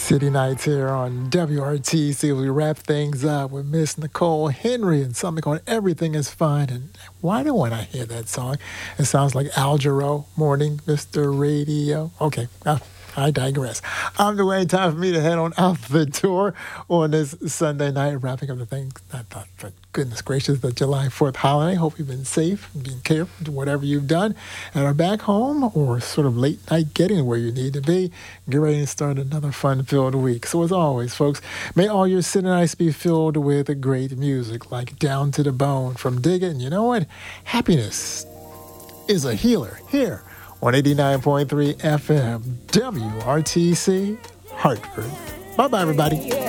City Nights here on WRTC. We wrap things up with Miss Nicole Henry and something called Everything is Fine. And why do when I hear that song, it sounds like Al Jarreau, Morning, Mr. Radio. Okay, I digress. I'm Dwayne. Time for me to head on out the door on this Sunday night, wrapping up the things. I thought, for goodness gracious, the July 4th holiday. Hope you've been safe and being careful to whatever you've done and are back home or sort of late night getting where you need to be. Get ready to start another fun-filled week. So as always, folks, may all your City nights be filled with great music like Down to the Bone from Dig It. And you know what? Happiness is a healer here on 89.3 FM, WRTC, Hartford. Bye-bye, everybody.